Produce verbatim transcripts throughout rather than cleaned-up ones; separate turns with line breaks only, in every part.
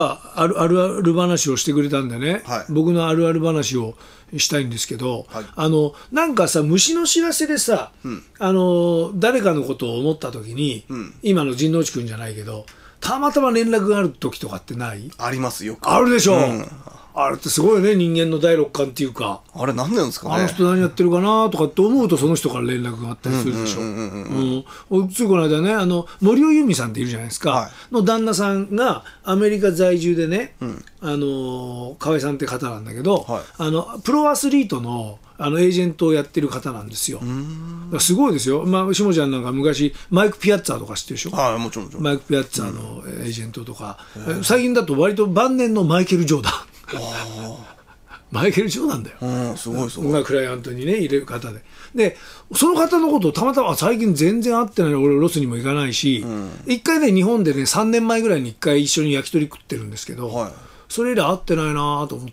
ああるあるある話をしてくれたんでね、
はい、
僕のあるある話をしたいんですけど、はい、あのなんかさ、虫の知らせでさ、うん、あの誰かのことを思った時に、うん、今の陣内君じゃないけど、たまたま連絡がある時とかってない？
ありますよ。
あるでしょ、うん、あれってすごいよね、人間の第六感っていうか。
あれ何なんですかね。
あの人何やってるかなとかって思うと、その人から連絡があったりするでしょ。ついこの間ね、あの森尾由美さんっているじゃないですか、はい、の旦那さんがアメリカ在住でね、うん、あの河合さんって方なんだけど、はい、あのプロアスリートのあのエージェントをやってる方なんですよ。すごいですよ。まあ、下ちゃんなんか昔マイク・ピアッツァーとか知ってるでしょ。
はい、もちろんもちろん。
マイク・ピアッツァーのエージェントとか、うん、最近だと割と晩年のマイケル・ジョーダンマイケル・ジョーダンだよ、
うん、すごいすごい。
がクライアントにね入れる方で、でその方のことをたまたま最近全然会ってないの、俺ロスにも行かないし、うん、一回ね日本でねさんねんまえぐらいに一回一緒に焼き鳥食ってるんですけど、はい、それ以来会ってないなと思って、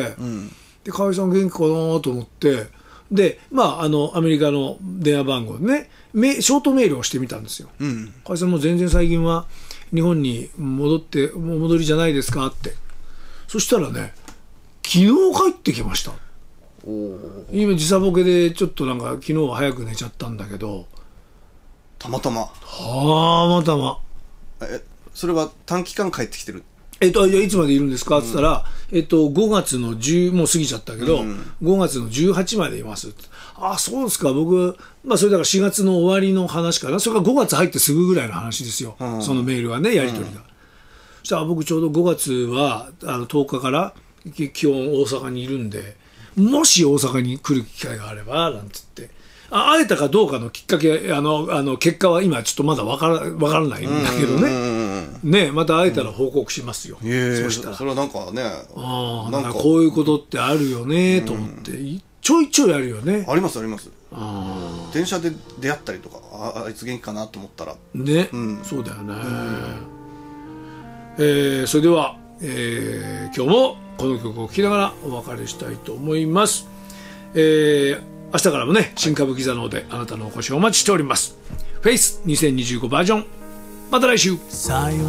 うん、で河合さん元気かなと思って、でまああのアメリカの電話番号でねショートメールをしてみたんですよ、うん、河合さんも全然最近は日本に戻ってお戻りじゃないですかって。そしたらね、昨日帰ってきました。今時差ボケでちょっとなんか昨日は早く寝ちゃったんだけど、
たまたま
たまたま
えそれは短期間帰ってきてる？
えっと、いつまでいるんですかって言ったら、うん、えっと、ごがつのじゅうもう過ぎちゃったけど、うん、ごがつのじゅうはちまでいますって。あ、そうですか。僕、まあ、それだからしがつの終わりの話かな。それからごがつ入ってすぐぐらいの話ですよ、うん、そのメールはね、やり取りが、うん、そしたら僕ちょうどごがつはあのとおかから基本大阪にいるんで、もし大阪に来る機会があればなんつって、あ会えたかどうかのきっかけ、あのあの結果は今ちょっとまだ分から、分からないんだけどね、ね、また会えたら報告しますよ、うん、
そしたらそれはなんかね、
あなんかこういうことってあるよねと思って、うん、ちょいちょいあるよね。
ありますあります。あ電車で出会ったりとか、 あ, あいつ元気かなと思ったら
ね、うん、そうだよね、うんえー、それでは、えー、今日もこの曲を聴きながらお別れしたいと思います。えー、明日からもね新歌舞伎座の方であなたのお越しをお待ちしております。フェイスにせんにじゅうごバージョン、また来週。